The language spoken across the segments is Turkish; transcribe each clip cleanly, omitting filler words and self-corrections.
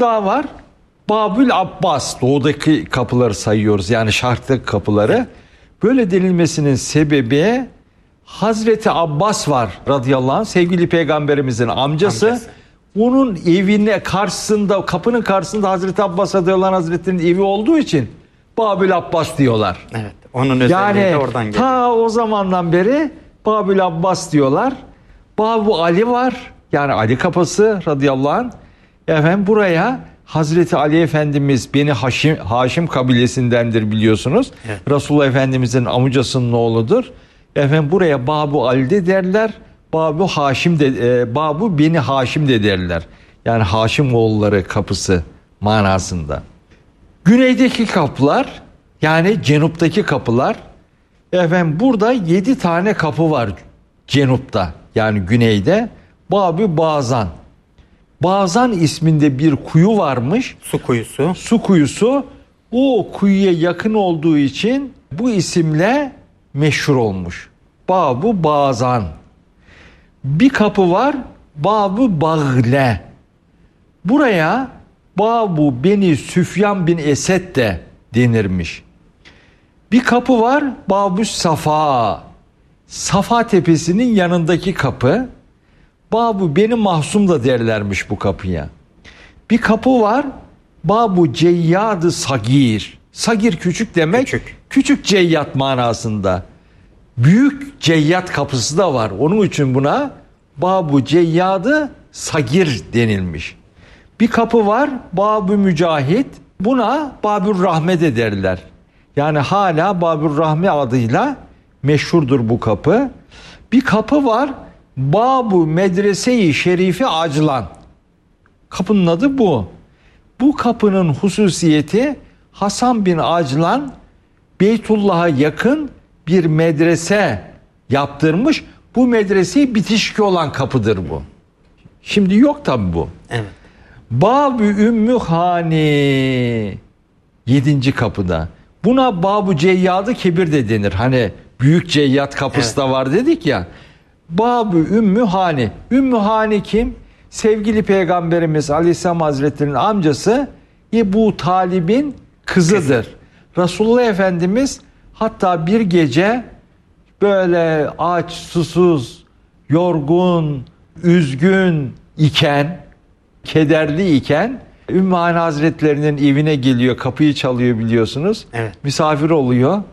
daha var. Babül Abbas, doğudaki kapıları sayıyoruz, yani şarktaki kapıları. Böyle denilmesinin sebebi Hazreti Abbas var radıyallahu anh, sevgili peygamberimizin amcası. Onun evine karşısında, kapının karşısında Hazreti Abbas radıyallahu anh hazretlerinin evi olduğu için Babül Abbas diyorlar. Evet, onun özelliği de oradan geliyor. Ta o zamandan beri Babül Abbas diyorlar. Babu Ali var, yani Ali kapısı radıyallahu anh. Efendim buraya Hazreti Ali Efendimiz Beni Haşim kabilesindendir biliyorsunuz. Evet. Resulullah Efendimizin amcasının oğludur. Efendim buraya Babu Ali de derler. Babu Haşim de, Babu Beni Haşim de derler. Yani Haşim oğulları kapısı manasında. Güneydeki kapılar, yani cenuptaki kapılar. Efendim burada 7 tane kapı var cenupta, yani güneyde. Babu Bazan. Bazan isminde bir kuyu varmış. Su kuyusu. Su kuyusu. O kuyuya yakın olduğu için bu isimle meşhur olmuş. Babu Bazan. Bir kapı var. Babu Bağle. Buraya Babu Beni Süfyan bin Esed de denirmiş. Bir kapı var. Babu Safa. Safa Tepesi'nin yanındaki kapı. Babu Beni Mahsum da derlermiş bu kapıya. Bir kapı var. Babu Ceyyad-ı Sagir. Sagir küçük demek. Küçük ceyyat manasında. Büyük ceyyat kapısı da var. Onun için buna Babu Ceyyad-ı Sagir denilmiş. Bir kapı var. Babu Mücahit. Buna Babür Rahme de derler. Yani hala Babür Rahme adıyla meşhurdur bu kapı. Bir kapı var. Babu Medrese-i Şerifi Acılan. Kapının adı bu. Bu kapının hususiyeti Hasan bin Acılan Beytullah'a yakın bir medrese yaptırmış. Bu medreseyi bitişik olan kapıdır bu. Şimdi yok tabi bu. Evet. Babu Ümmü Hani 7. kapıda. Buna Babu Ceyyad-ı Kebir de denir. Hani büyük ceyyat kapısı da var dedik ya. Babu Ümmü Hani. Ümmü Hani kim? Sevgili Peygamberimiz Aleyhisselam Hazretleri'nin amcası Ebu Talib'in kızıdır. Resulullah Efendimiz hatta bir gece böyle aç, susuz, yorgun, üzgün iken, kederli iken Ümmü Hani Hazretleri'nin evine geliyor, kapıyı çalıyor biliyorsunuz. Evet. Misafir oluyor.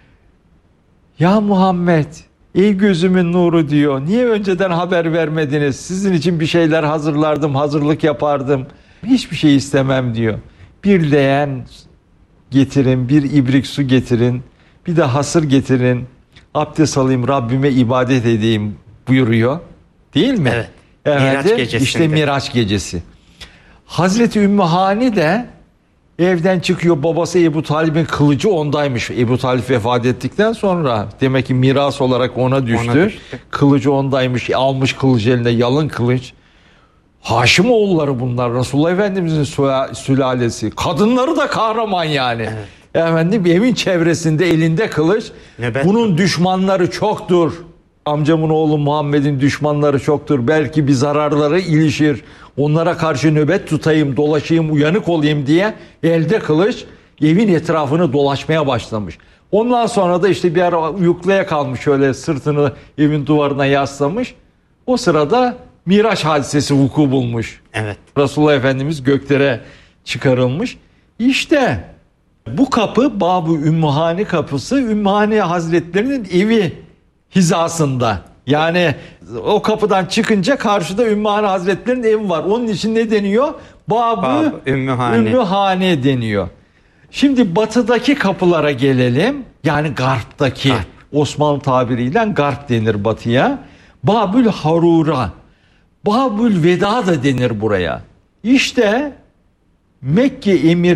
Ya Muhammed, ey gözümün nuru diyor. Niye önceden haber vermediniz? Sizin için bir şeyler hazırlardım, hazırlık yapardım. Hiçbir şey istemem diyor. Bir leğen getirin, bir ibrik su getirin, bir de hasır getirin. Abdest alayım, Rabbime ibadet edeyim buyuruyor. Değil mi? Evet. Evet. Miraç gecesinde. İşte Miraç gecesi. Hazreti Ümmü Hani de evden çıkıyor. Babası Ebu Talib'in kılıcı ondaymış. Ebu Talib vefat ettikten sonra demek ki miras olarak ona düştü. Kılıcı ondaymış. Almış kılıcı eline, yalın kılıç. Haşimoğulları bunlar. Resulullah Efendimizin sülalesi. Kadınları da kahraman yani. Evet. Efendim evin çevresinde elinde kılıç. Bunun düşmanları çoktur. Amcamın oğlu Muhammed'in düşmanları çoktur. Belki bir zararları ilişir. Onlara karşı nöbet tutayım, dolaşayım, uyanık olayım diye elde kılıç evin etrafını dolaşmaya başlamış. Ondan sonra da işte bir ara uykuya kalmış, şöyle sırtını evin duvarına yaslamış. O sırada Miraç hadisesi vuku bulmuş. Evet. Resulullah Efendimiz göklere çıkarılmış. İşte bu kapı Babu Ümmü Hani kapısı, Ümmü Hani Hazretlerinin evi hizasında. Yani o kapıdan çıkınca karşıda Ümmü Hani Hazretleri'nin evi var. Onun için ne deniyor? Babu Ümmü Hani deniyor. Şimdi batıdaki kapılara gelelim. Yani garptaki, Osmanlı tabiriyle garp denir batıya. Babül Harura, Babül Veda da denir buraya. İşte Mekke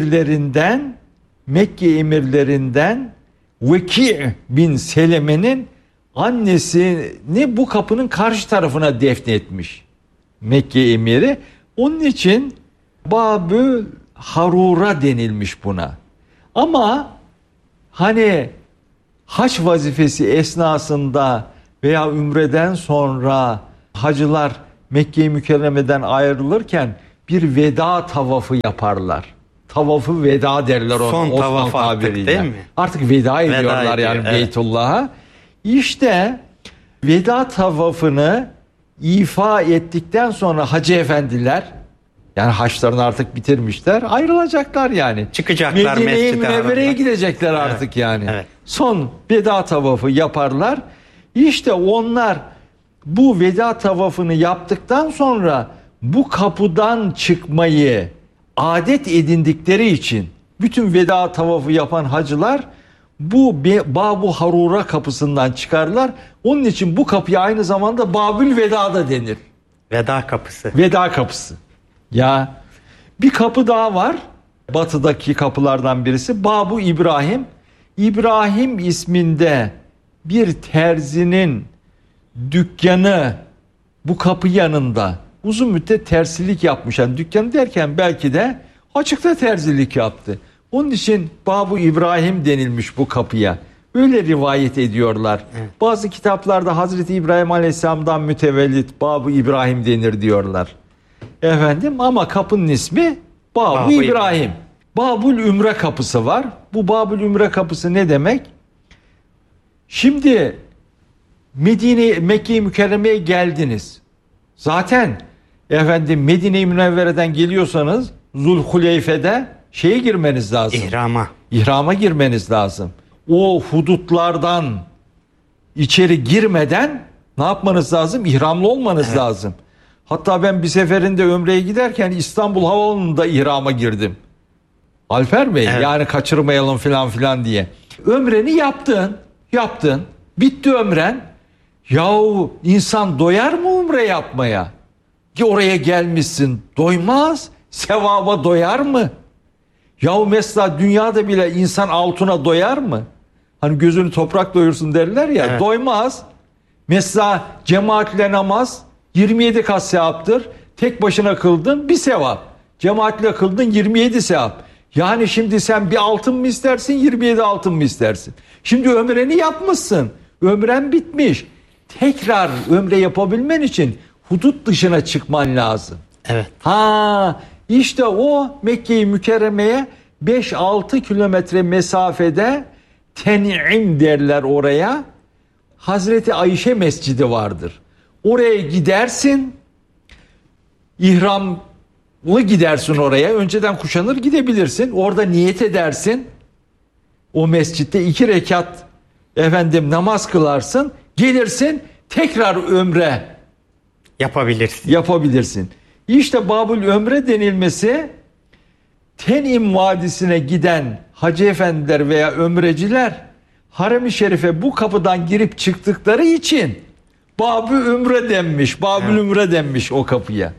emirlerinden Veki bin Seleme'nin annesini bu kapının karşı tarafına defnetmiş Mekke emiri. Onun için Babül Harura denilmiş buna. Ama hani hac vazifesi esnasında veya ümreden sonra hacılar Mekke-i Mükerreme'den ayrılırken bir veda tavafı yaparlar. Tavafı veda derler ona. Son tavaf artık değil mi? Artık veda ediyorlar yani ediyor, Beytullah'a. İşte veda tavafını ifa ettikten sonra hacı efendiler, yani haçlarını artık bitirmişler, ayrılacaklar yani. Çıkacaklar Medine-i Mescid-i Münevvere'ye Haram'da. gidecekler artık yani. Evet. Son veda tavafı yaparlar. İşte onlar bu veda tavafını yaptıktan sonra bu kapıdan çıkmayı adet edindikleri için bütün veda tavafı yapan hacılar bu Bab-ı Harura kapısından çıkarlar. Onun için bu kapıya aynı zamanda Babül Veda da denir. Veda kapısı. Veda kapısı. Ya bir kapı daha var. Batıdaki kapılardan birisi Bab-ı İbrahim. İbrahim isminde bir terzinin dükkanı bu kapı yanında. Uzun müddet terzilik yapmış. Yani dükkanı derken belki de açıkta terzilik yaptı. Onun için Bab-ı İbrahim denilmiş bu kapıya. Öyle rivayet ediyorlar. Evet. Bazı kitaplarda Hazreti İbrahim Aleyhisselam'dan mütevellit Bab-ı İbrahim denir diyorlar. Efendim, ama kapının ismi Bab-ı Bab-ı İbrahim. Babül Ümre kapısı var. Bu Babül Ümre kapısı ne demek? Şimdi Mekke-i Mükerreme'ye geldiniz. Zaten efendim Medine-i Münevvere'den geliyorsanız Zulhuleyfe'de şeye girmeniz lazım. İhrama girmeniz lazım. O hudutlardan içeri girmeden ne yapmanız lazım? İhramlı olmanız lazım. Hatta ben bir seferinde Ömre'ye giderken İstanbul Havaalanı'nda ihrama girdim. Alper Bey, yani kaçırmayalım filan filan diye. Ömreni yaptın. Bitti ömren. Yahu insan doyar mı umre yapmaya? Ki oraya gelmişsin, doymaz. Sevaba doyar mı? Yahu mesela dünyada bile insan altına doyar mı? Hani gözünü toprak doyursun derler ya, doymaz. Mesela cemaatle namaz 27 kat sevaptır. Tek başına kıldın bir sevap. Cemaatle kıldın 27 sevap. Yani şimdi sen bir altın mı istersin, 27 altın mı istersin? Şimdi ömreni yapmışsın. Ömren bitmiş. Tekrar ömre yapabilmen için hudut dışına çıkman lazım. Evet. İşte o Mekke-i Mükerreme'ye 5-6 kilometre mesafede Ten'im derler oraya. Hazreti Ayşe Mescidi vardır. Oraya gidersin. İhramlı gidersin oraya. Önceden kuşanır gidebilirsin. Orada niyet edersin. O mescitte 2 rekat namaz kılarsın. Gelirsin tekrar ömre yapabilirsin. İşte Babül Ömre denilmesi, Ten'im Vadisi'ne giden hacı efendiler veya ömreciler Harem-i Şerif'e bu kapıdan girip çıktıkları için Babül Ümre denmiş. Babül Ümre denmiş o kapıya.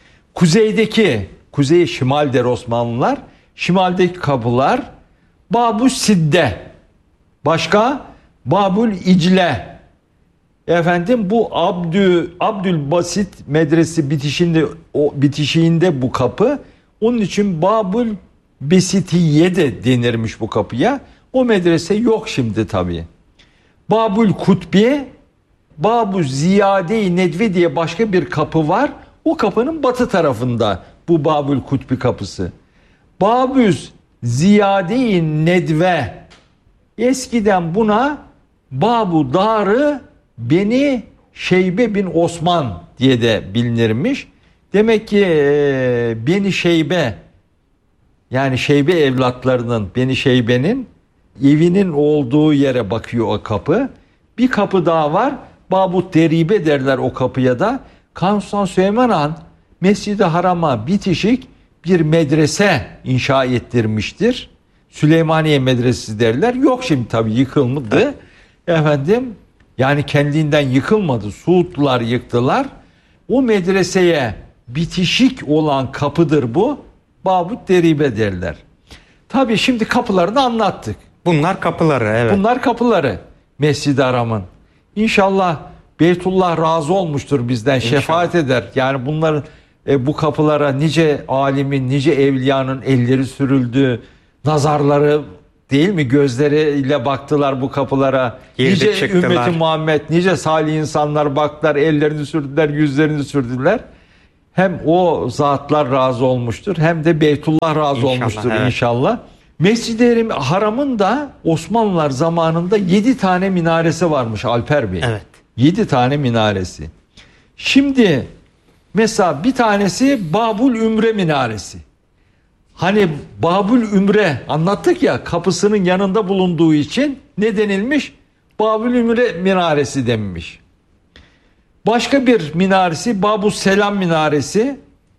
Kuzey şimal der Osmanlılar. Şimaldeki kapılar Babü Sidde. Başka Babül İcle. Bu Abdülbasit medresi bitişiğinde bu kapı. Onun için Babül Besitiye de denirmiş bu kapıya. O medrese yok şimdi tabii. Babül Kutbi, Babü Ziyade-i Nedve diye başka bir kapı var. O kapının batı tarafında bu Babül Kutbi kapısı. Babü Ziyade-i Nedve, eskiden buna Babu Darı Beni Şeybe bin Osman diye de bilinirmiş. Demek ki Beni Şeybe, yani Şeybe evlatlarının, Beni Şeybe'nin evinin olduğu yere bakıyor o kapı. Bir kapı daha var. Babut Deribe derler o kapıya da. Kanuni Sultan Süleyman Han Mescid-i Haram'a bitişik bir medrese inşa ettirmiştir. Süleymaniye Medresesi derler. Yok şimdi tabii, yıkılmadı. Yani kendinden yıkılmadı. Suudlular yıktılar. O medreseye bitişik olan kapıdır bu. Babut Deribe derler. Tabii şimdi kapılarını anlattık. Bunlar kapıları, evet. Bunlar kapıları Mescid-i Haram'ın. İnşallah Beytullah razı olmuştur bizden, şefaat eder. Yani bunların bu kapılara nice alimin, nice evliyanın elleri sürüldü, nazarları değil mi, gözleriyle baktılar bu kapılara. Nice ümmeti Muhammed, nice salih insanlar baktılar, ellerini sürdüler, yüzlerini sürdüler. Hem o zatlar razı olmuştur hem de Beytullah razı İnşallah, olmuştur evet. inşallah. Mescid-i Haram'ın da Osmanlılar zamanında 7 tane minaresi varmış Alper Bey. Evet. 7 tane minaresi. Şimdi mesela bir tanesi Babul Ümre minaresi. Hani Babul Ümre anlattık ya, kapısının yanında bulunduğu için ne denilmiş? Babul Ümre minaresi denmiş. Başka bir minaresi Babus Selam minaresi.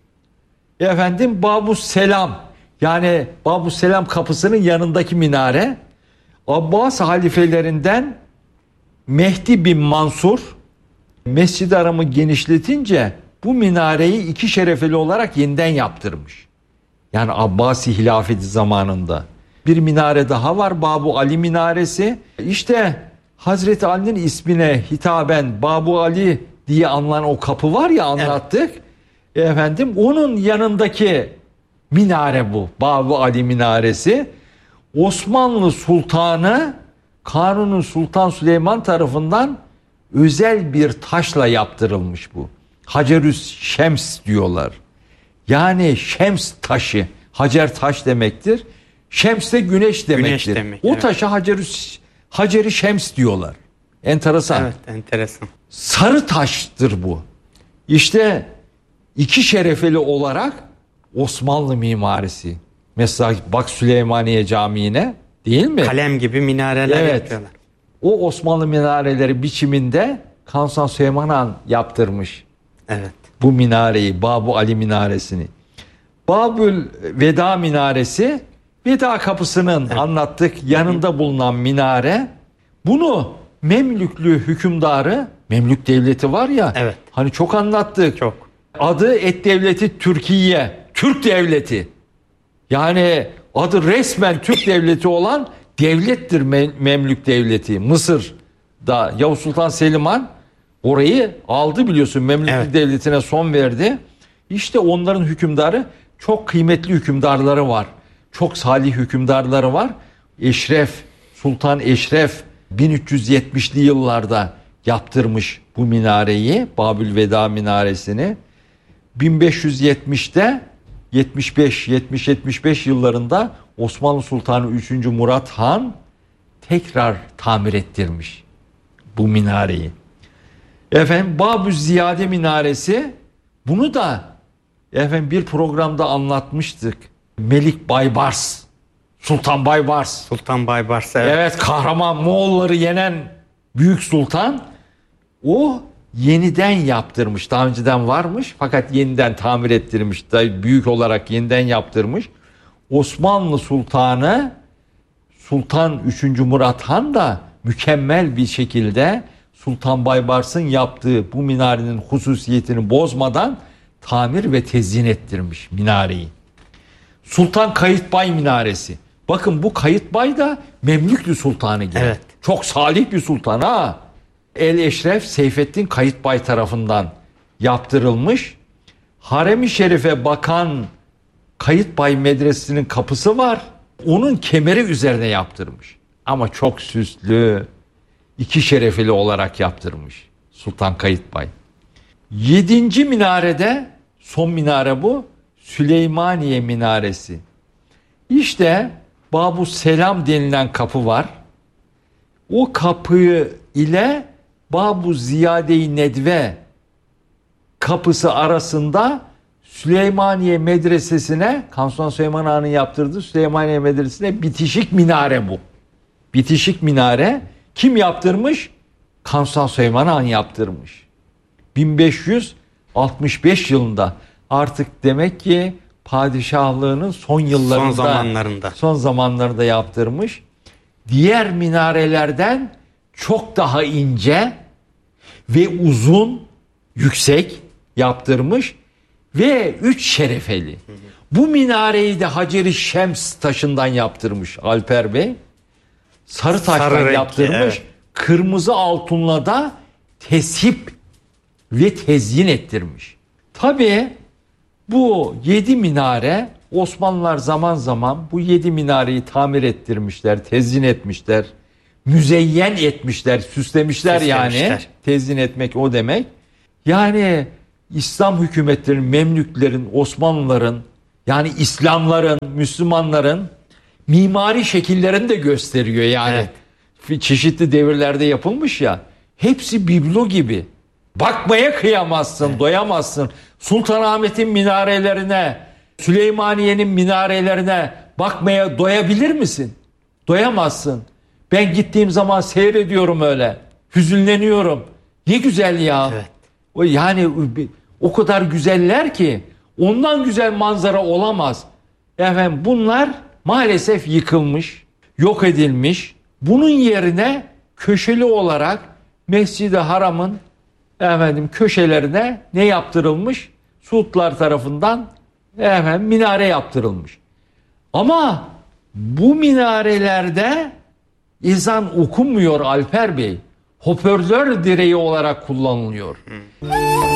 Babus Selam, yani Babus Selam kapısının yanındaki minare. Abbas halifelerinden Mehdi bin Mansur Mescid-i Haram'ı genişletince bu minareyi 2 şerefeli olarak yeniden yaptırmış. Yani Abbasi hilafeti zamanında. Bir minare daha var, Babu Ali minaresi. İşte Hazreti Ali'nin ismine hitaben Babu Ali diye anılan o kapı var ya, anlattık. Evet. Onun yanındaki minare bu. Babu Ali minaresi. Osmanlı Sultanı Kanuni Sultan Süleyman tarafından özel bir taşla yaptırılmış bu. Hacerüs Şems diyorlar. Yani Şems taşı. Hacer taş demektir. Şems de güneş demektir. Güneş demek, o evet. taşa Haceri Şems diyorlar. Enteresan. Evet, enteresan. Sarı taştır bu. İşte 2 şerefeli olarak Osmanlı mimarisi. Mesela bak Süleymaniye Camii'ne, değil mi? Kalem gibi minareler Evet. yapıyorlar. O Osmanlı minareleri biçiminde Kanuni Süleyman Han yaptırmış. Evet. Bu minareyi, Babu Ali minaresini. Babül Veda minaresi, Veda kapısının anlattık yanında bulunan minare. Bunu Memlüklü hükümdarı, Memlük devleti var ya, Evet. hani çok anlattık. Çok. Adı Et Devleti Türkiye, Türk Devleti. Yani adı resmen Türk Devleti olan devlettir Memlük Devleti. Mısır'da Yavuz Sultan Selim Han orayı aldı, biliyorsun, Memlük Evet. Devleti'ne son verdi. İşte onların hükümdarı, çok kıymetli hükümdarları var. Çok salih hükümdarları var. Sultan Eşref 1370'li yıllarda yaptırmış bu minareyi, Babül Veda minaresini. 1570'te 70-75 yıllarında Osmanlı Sultanı 3. Murat Han tekrar tamir ettirmiş bu minareyi. Babü Ziyade minaresi, bunu da bir programda anlatmıştık. Melik Baybars, Sultan Baybars. Sultan Baybars. Evet. Evet, kahraman, Moğolları yenen büyük sultan. O yeniden yaptırmış. Daha önceden varmış fakat yeniden tamir ettirmiş. Büyük olarak yeniden yaptırmış. Osmanlı Sultanı Sultan 3. Murat Han da mükemmel bir şekilde Sultan Baybars'ın yaptığı bu minarenin hususiyetini bozmadan tamir ve tezyin ettirmiş minareyi. Sultan Kayıtbay minaresi. Bakın, bu Kayıtbay da Memlüklü Sultanı gibi. Evet. Çok salih bir sultan ha. El Eşref Seyfettin Kayıtbay tarafından yaptırılmış. Harem-i Şerif'e bakan Kayıtbay Medresesi'nin kapısı var. Onun kemeri üzerine yaptırmış. Ama çok süslü, 2 şerefeli olarak yaptırmış Sultan Kayıtbay. 7. minarede, son minare bu, Süleymaniye minaresi. İşte Babu Selam denilen kapı var. O kapı ile Babu Ziyade-i Nedve kapısı arasında Süleymaniye Medresesi'ne, Kanuni Süleyman Han'ın yaptırdığı Süleymaniye Medresesi'ne bitişik minare bu. Bitişik minare kim yaptırmış? Kanuni Süleyman Han yaptırmış. 1565 yılında, artık demek ki padişahlığının son yıllarında, son zamanlarında yaptırmış. Diğer minarelerden çok daha ince ve uzun, yüksek yaptırmış ve 3 şerefeli. Bu minareyi de Hacer-i Şems taşından yaptırmış Alper Bey. Sarı taştan yaptırmış. Evet. Kırmızı altınla da teship ve tezyin ettirmiş. Tabii bu 7 minare, Osmanlılar zaman zaman bu 7 minareyi tamir ettirmişler, tezyin etmişler, müzeyyen etmişler, süslemişler yani. Tezyin etmek o demek. Yani İslam hükümetlerinin, Memlüklerin, Osmanlıların, yani İslamların, Müslümanların mimari şekillerini de gösteriyor yani. Çeşitli devirlerde yapılmış ya. Hepsi biblo gibi. Bakmaya kıyamazsın, doyamazsın. Sultanahmet'in minarelerine, Süleymaniye'nin minarelerine bakmaya doyabilir misin? Doyamazsın. Ben gittiğim zaman seyrediyorum öyle. Hüzünleniyorum. Ne güzel ya. Evet. O yani o kadar güzeller ki ondan güzel manzara olamaz. Efendim bunlar maalesef yıkılmış, yok edilmiş. Bunun yerine köşeli olarak Mescid-i Haram'ın köşelerine ne yaptırılmış? Suudlar tarafından minare yaptırılmış. Ama bu minarelerde ezan okunmuyor Alper Bey. Hoparlör direği olarak kullanılıyor.